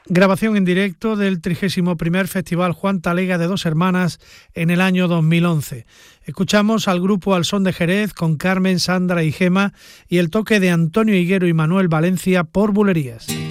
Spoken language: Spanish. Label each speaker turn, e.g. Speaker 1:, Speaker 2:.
Speaker 1: Grabación en directo del 31º Festival Juan Talega de Dos Hermanas en el año 2011. Escuchamos al grupo Al Son de Jerez con Carmen, Sandra y Gema y el toque de Antonio Higuero y Manuel Valencia por Bulerías.